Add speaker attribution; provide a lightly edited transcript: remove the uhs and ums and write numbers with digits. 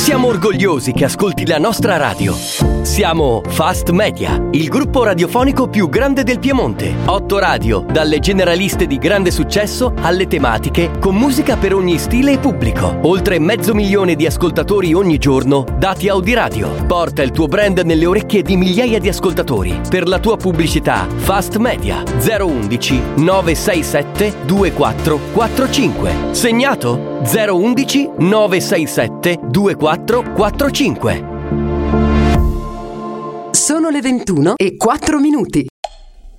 Speaker 1: Siamo orgogliosi che ascolti la nostra radio. Siamo Fast Media, il gruppo radiofonico più grande del Piemonte. 8 radio, dalle generaliste di grande successo alle tematiche, con musica per ogni stile e pubblico. Oltre 500.000 di ascoltatori ogni giorno, dati Audiradio. Porta il tuo brand nelle orecchie di migliaia di ascoltatori. Per la tua pubblicità, Fast Media 011 967 2445. Segnato? 011 967 2445.
Speaker 2: Sono le 21:04.